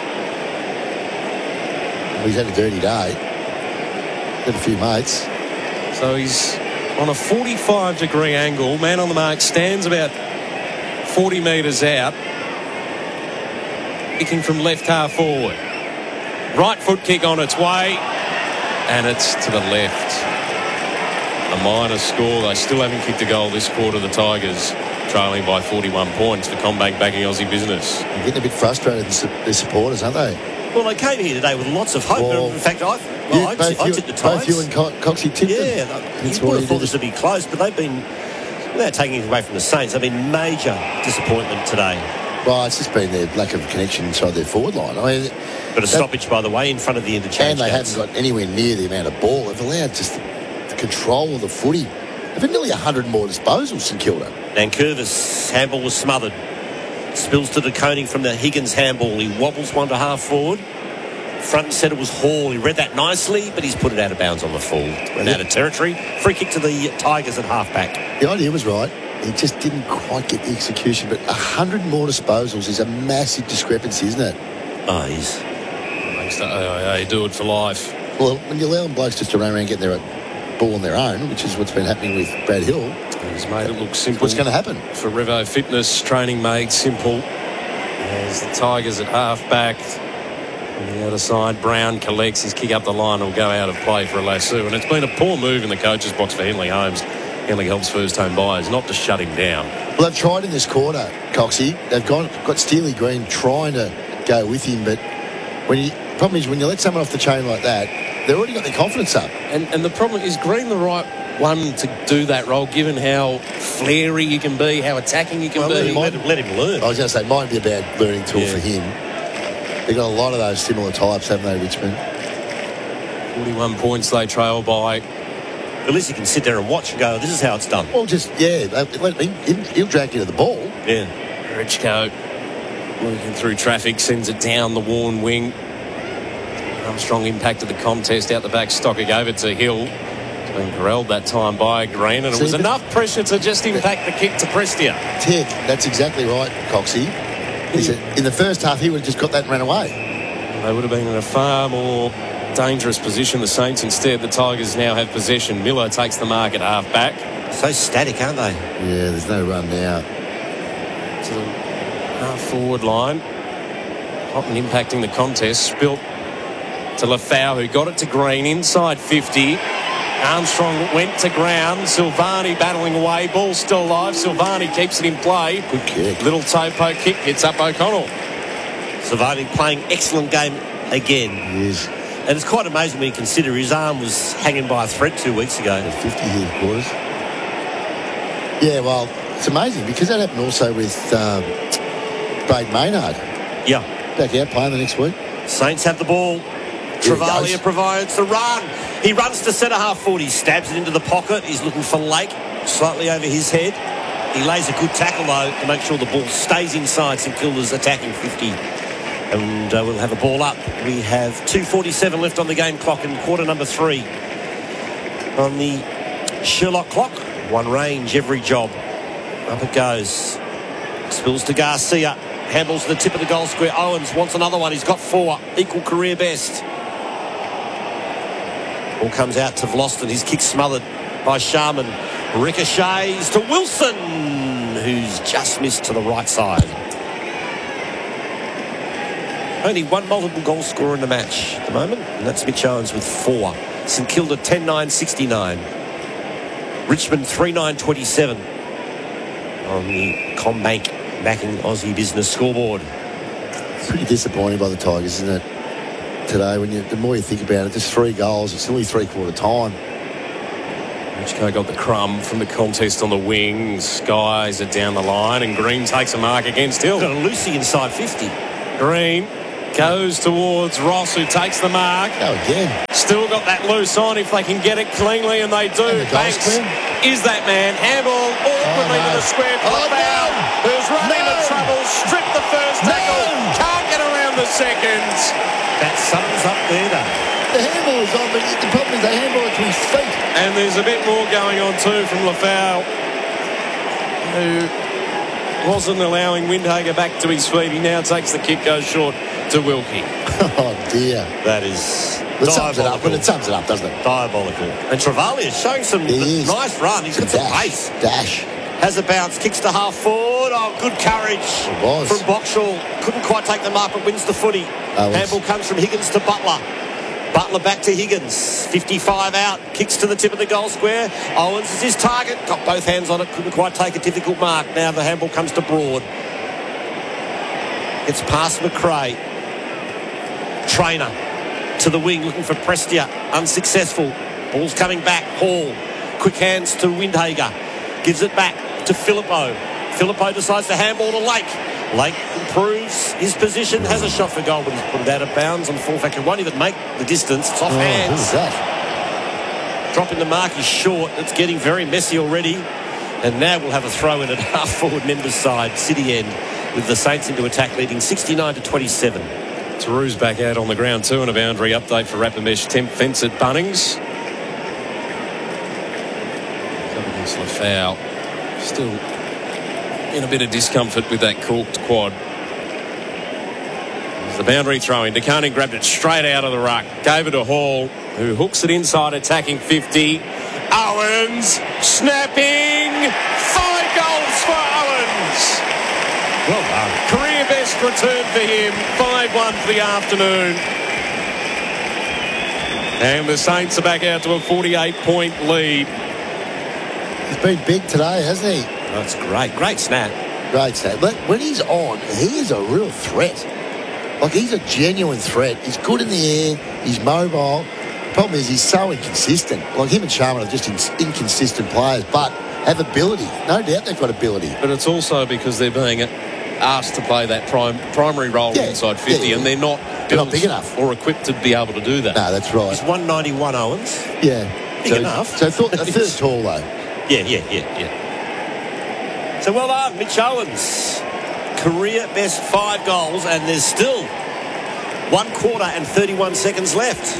Well, he's had a dirty day. Got a few mates. So he's on a 45-degree angle. Man on the mark stands about 40 metres out. Kicking from left half forward. Right foot kick on its way. And it's to the left. A minor score. They still haven't kicked a goal this quarter, the Tigers. Trailing by 41 points for CommBank backing Aussie Business. They're getting a bit frustrated, their supporters, aren't they? Well, they came here today with lots of hope. Well, in fact, I tipped the Tigers. Both you and Coxie tipped them. Yeah, you would have thought this would be close, but they've been, without taking it away from the Saints, they've been major disappointment today. Well, it's just been their lack of connection inside their forward line. I mean, but a stoppage, by the way, in front of the interchange. And they haven't got anywhere near the amount of ball. They've allowed just the control of the footy. They've had nearly 100 more disposals, St Kilda. Nankervis, handball was smothered. Spills to De Koning from the Higgins handball. He wobbles one to half forward. Front and centre was Hall. He read that nicely, but he's put it out of bounds on the full. Ran out of territory. Free kick to the Tigers at half-back. The idea was right. He just didn't quite get the execution. But 100 more disposals is a massive discrepancy, isn't it? Oh, he's... Makes the AIA do it for life. Well, when you allow blokes just to run around getting their ball on their own, which is what's been happening with Brad Hill. He's made it look simple. What's going to happen? For Revo Fitness, training made simple. As the Tigers at half-back. On the other side, Brown collects his kick up the line. Will go out of play for a lasso. And it's been a poor move in the coach's box for Henley Holmes. Henley helps first-home buyers not to shut him down. Well, they've tried in this quarter, Coxie. They've got Steely Green trying to go with him, but problem is when you let someone off the chain like that, they've already got their confidence up. And the problem is Green the right one to do that role, given how flary you can be, how attacking you can be. Let him learn. I was going to say, it might be a bad learning tool for him. They've got a lot of those similar types, haven't they, Richmond? 41 points they trail by. At least you can sit there and watch and go, this is how it's done. Well, just, he'll drag you to the ball. Yeah. Richco working through traffic, sends it down the worn wing. Armstrong impacted the contest out the back. Stocker gave it to Hill. It's been corralled that time by Green, and it was enough pressure to just impact the kick to Prestia. Tick, that's exactly right, Coxie. In the first half, he would have just got that and ran away. They would have been in a far more dangerous position, the Saints. Instead, the Tigers now have possession. Miller takes the mark at half-back. So static, aren't they? Yeah, there's no run now. To the half-forward line. Houghton impacting the contest. Spilt to Lafau, who got it to Green inside 50. Armstrong went to ground. Silvani battling away. Ball still alive. Silvani keeps it in play. Good kick. Little toe poke kick hits up O'Connell. Silvani playing excellent game again. He is. And it's quite amazing when you consider his arm was hanging by a thread 2 weeks ago. 50 here quarters. Yeah, well, it's amazing because that happened also with Braden Maynard. Yeah. Back out playing the next week. Saints have the ball. Travalia provides the run. He runs to centre half forward. He stabs it into the pocket. He's looking for Lake, slightly over his head. He lays a good tackle, though, to make sure the ball stays inside St Kilda's attacking 50. And we'll have a ball up. We have 2:47 left on the game clock in quarter number 3. On the Sherlock clock, one range, every job. Up it goes. Spills to Garcia. Handballs to the tip of the goal square. Owens wants another one. He's got 4. Equal career best. Ball comes out to Vloston. His kick smothered by Sharman. Ricochets to Wilson, who's just missed to the right side. Only one multiple goal scorer in the match at the moment, and that's Mitch Owens with 4. St Kilda 10-9-69. Richmond 3-9-27 on the CommBank backing Aussie Business scoreboard. It's pretty disappointing by the Tigers, isn't it? Today, the more you think about it, just 3 goals. It's only three-quarter time. Richco got the crumb from the contest on the wing. Skies are down the line, and Green takes a mark against Hill. Got a Lucy inside 50. Green goes towards Ross, who takes the mark. Go again. Still got that loose on if they can get it cleanly, and they do. And the Banks is that man. Handball awkwardly to the square for the foul. Who's run into trouble, stripped the first tackle, can't get around the second. That sums up there, though. The handball is on, but the problem is they handball it to his feet. And there's a bit more going on too from Lafau, who wasn't allowing Windhager back to his feet. He now takes the kick, goes short to Wilkie. Oh dear. That is It sums it up, but it sums it up, doesn't it? Diabolical. And Travali is showing some nice run. He's got some pace. Dash. Has a bounce, kicks to half forward. Oh, good courage from Boxall. Couldn't quite take the mark, but wins the footy. Handball comes from Higgins to Butler. Butler back to Higgins. 55 out. Kicks to the tip of the goal square. Owens is his target. Got both hands on it. Couldn't quite take a difficult mark. Now the handball comes to Broad. Gets past McRae. Trainer to the wing looking for Prestia. Unsuccessful. Ball's coming back. Hall. Quick hands to Windhager. Gives it back to Filippo. Filippo decides to handball to Lake. Lake improves his position, has a shot for goal, but he's put it out of bounds on full factor. Won't even make the distance. It's off hands. Who's that? Dropping the mark is short. It's getting very messy already. And now we'll have a throw in at half forward members side, City end, with the Saints into attack leading 69-27. Taru's back out on the ground too, and a boundary update for Rapamesh temp fence at Bunnings. Up against Lafau. Still in a bit of discomfort with that corked quad. There's the boundary throw in. DeCarning grabbed it straight out of the ruck. Gave it to Hall, who hooks it inside, attacking 50. Owens snapping. 5 goals for Owens. Well done. Career best return for him. 5-1 for the afternoon. And the Saints are back out to a 48-point lead. He's been big today, hasn't he? That's great. Great snap. Great snap. But when he's on, he is a real threat. Like, he's a genuine threat. He's good in the air. He's mobile. Problem is, he's so inconsistent. Like, him and Sharman are just inconsistent players, but have ability. No doubt they've got ability. But it's also because they're being asked to play that primary role inside 50, and they're not big enough or equipped to be able to do that. No, that's right. He's 191 Owens. Yeah. Big enough. So I thought a third tall, though. Yeah. So well done, Mitch Owens. Career best 5 goals, and there's still 1 quarter and 31 seconds left.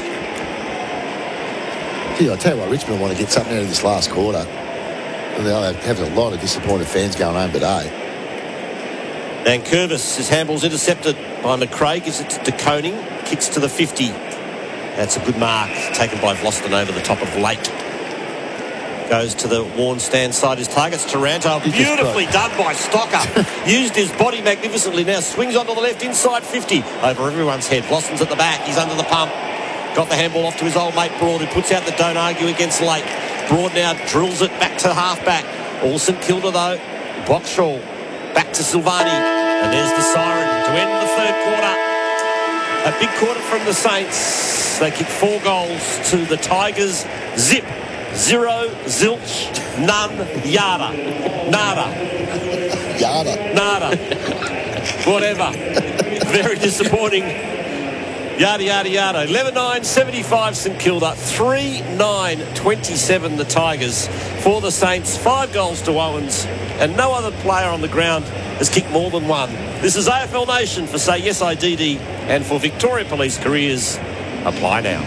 Gee, I'll tell you what, Richmond want to get something out of this last quarter. And they'll have a lot of disappointed fans going home today. And Curvis, his handball's intercepted by McRae, gives it to Koning, kicks to the 50. That's a good mark, taken by Vlosten over the top of Lake. Goes to the worn stand side. His target's Taranto. Beautifully done by Stocker. Used his body magnificently. Now swings onto the left inside 50. Over everyone's head. Blossoms at the back. He's under the pump. Got the handball off to his old mate Broad, who puts out the don't argue against Lake. Broad now drills it back to half-back. All St Kilda, though. Boxall back to Silvani. And there's the siren to end the third quarter. A big quarter from the Saints. They kick 4 goals to the Tigers. Zip. 0, zilch, none, yada. Nada. Yada. Nada. Whatever. Very disappointing. Yada, yada, yada. 11-9-75 St Kilda. 3-9-27 the Tigers for the Saints. 5 goals to Owens. And no other player on the ground has kicked more than 1. This is AFL Nation for Say Yes IDD and for Victoria Police Careers. Apply now.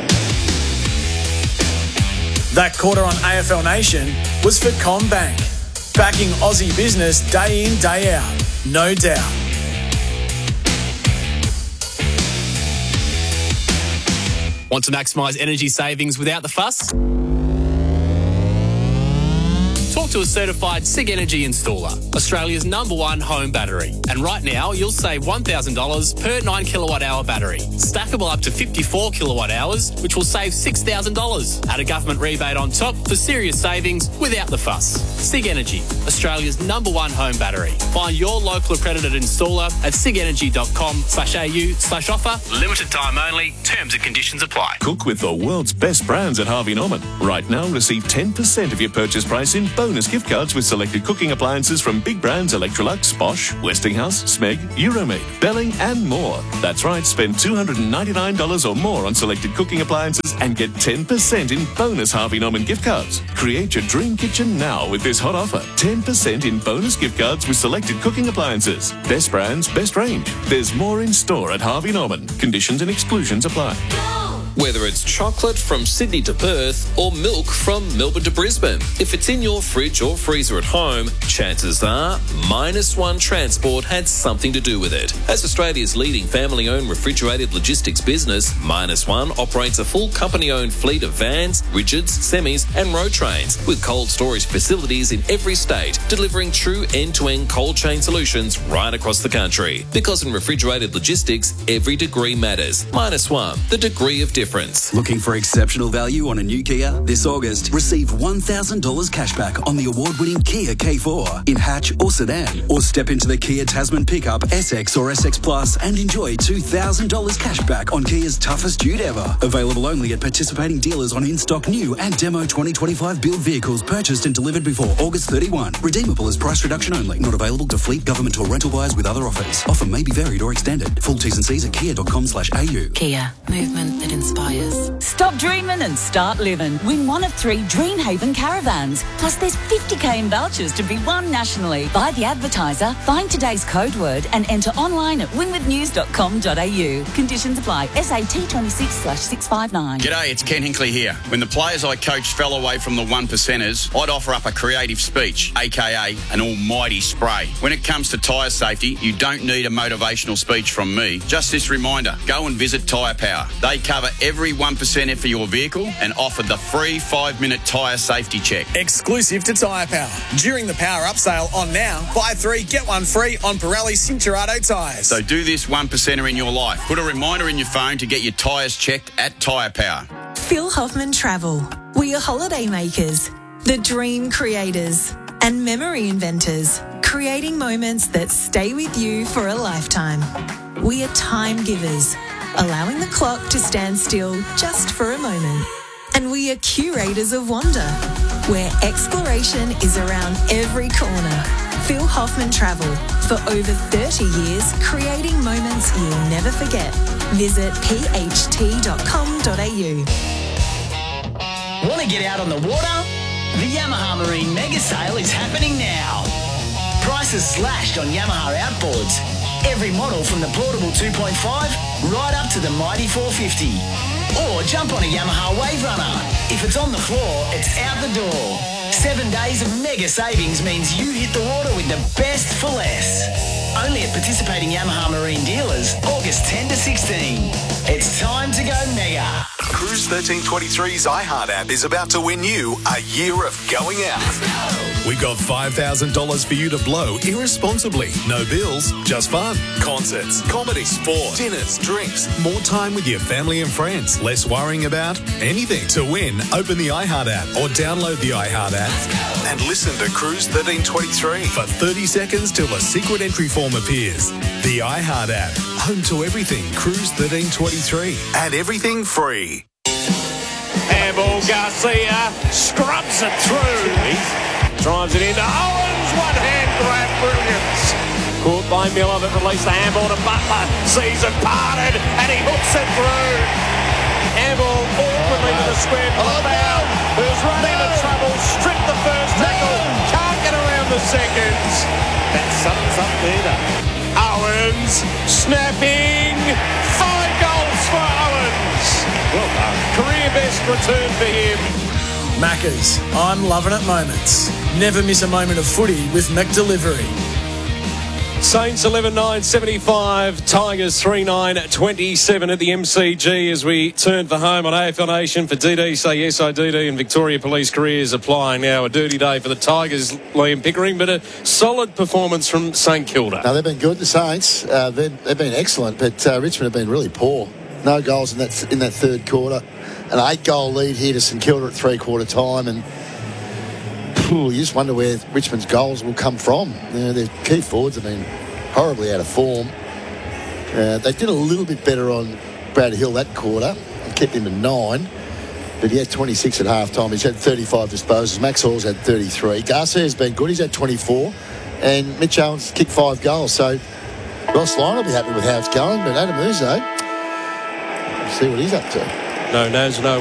That quarter on AFL Nation was for CommBank, backing Aussie business day in, day out. No doubt. Want to maximise energy savings without the fuss? Talk to a certified SIG Energy installer, Australia's #1 home battery. And right now, you'll save $1,000 per 9 kilowatt hour battery. Stackable up to 54 kilowatt hours, which will save $6,000. Add a government rebate on top for serious savings without the fuss. SIG Energy, Australia's #1 home battery. Find your local accredited installer at sigenergy.com.au/offer. Limited time only. Terms and conditions apply. Cook with the world's best brands at Harvey Norman. Right now, receive 10% of your purchase price in bonus gift cards with selected cooking appliances from big brands Electrolux, Bosch, Westinghouse, Smeg, Euromaid, Belling and more. That's right, spend $299 or more on selected cooking appliances and get 10% in bonus Harvey Norman gift cards. Create your dream kitchen now with this hot offer. 10% in bonus gift cards with selected cooking appliances. Best brands, best range. There's more in store at Harvey Norman. Conditions and exclusions apply. Whether it's chocolate from Sydney to Perth or milk from Melbourne to Brisbane, if it's in your fridge or freezer at home, chances are -1 Transport had something to do with it. As Australia's leading family-owned refrigerated logistics business, -1 operates a full company-owned fleet of vans, rigids, semis and road trains with cold storage facilities in every state, delivering true end-to-end cold chain solutions right across the country. Because in refrigerated logistics, every degree matters. -1, the degree of difference. Looking for exceptional value on a new Kia? This August, receive $1,000 cashback on the award-winning Kia K4 in hatch or sedan. Or step into the Kia Tasman pickup SX or SX Plus and enjoy $2,000 cashback on Kia's toughest dude ever. Available only at participating dealers on in-stock new and demo 2025 build vehicles purchased and delivered before August 31. Redeemable as price reduction only. Not available to fleet, government or rental buyers with other offers. Offer may be varied or extended. Full T's and C's at kia.com/au. Kia. Movement that inspires. Stop dreaming and start living. Win one of 3 Dreamhaven caravans. Plus there's 50k in vouchers to be won nationally. Buy the advertiser, find today's code word and enter online at winwithnews.com.au. Conditions apply. SAT 26/659. G'day, it's Ken Hinkley here. When the players I coached fell away from the 1%ers, I'd offer up a creative speech, aka an almighty spray. When it comes to tyre safety, you don't need a motivational speech from me. Just this reminder, go and visit Tyre Power. They cover every 1%er for your vehicle and offer the free 5-minute tyre safety check. Exclusive to Tyre Power. During the Power Up sale on now, buy 3, get 1 free on Pirelli Cincherato tyres. So do this 1%er in your life. Put a reminder in your phone to get your tyres checked at Tyre Power. Phil Hoffman Travel. We are holiday makers, the dream creators, and memory inventors, creating moments that stay with you for a lifetime. We are time givers, allowing the clock to stand still just for a moment. And we are curators of wonder, where exploration is around every corner. Phil Hoffman Travel, for over 30 years, creating moments you'll never forget. Visit pht.com.au. Want to get out on the water? The Yamaha Marine Mega Sale is happening now. Prices slashed on Yamaha outboards. Every model from the portable 2.5 right up to the mighty 450. Or jump on a Yamaha Wave Runner. If it's on the floor, it's out the door. 7 days of mega savings means you hit the water with the best for less. Only at participating Yamaha Marine dealers, August 10 to 16. It's time to go mega. Cruise 1323's iHeart app is about to win you a year of going out. We got $5,000 for you to blow irresponsibly. No bills, just fun. Concerts, comedy, sport, dinners, drinks, more time with your family and friends. Less worrying about anything. To win, open the iHeart app or download the iHeart app and listen to Cruise 1323 for 30 seconds till a secret entry form appears. The iHeart app, home to everything Cruise 1323 and everything free. Handball, Garcia scrubs it through. Drives it into Owens, one-hand grab, brilliance. Caught by Miller, but released the handball to Butler. Sees it parted, and he hooks it through. Handball awkwardly to the square foul. Who's run into trouble, stripped the first tackle, can't get around the seconds. That sums up there. Owens snapping. 5 goals for Owens. Well done. Career best return for him. Maccas, I'm loving it moments. Never miss a moment of footy with McDelivery. Saints 11-9-75, Tigers 3-9-27 at the MCG as we turn for home on AFL Nation for DD. Say yes, I DD, and Victoria Police Careers applying now. A dirty day for the Tigers, Liam Pickering, but a solid performance from St Kilda. No, they've been good, the Saints. They've been excellent, but Richmond have been really poor. No goals in that third quarter. An 8-goal lead here to St Kilda at three-quarter time, and you just wonder where Richmond's goals will come from. Their key forwards have been horribly out of form. They did a little bit better on Brad Hill that quarter and kept him to 9, but he had 26 at half-time. He's had 35 disposals. Max Hall's had 33. Garcia's been good. He's had 24. And Mitch Owens kicked 5 goals. So Ross Lyon will be happy with how it's going, but Adam Uzo, see what he's up to. No Naz, no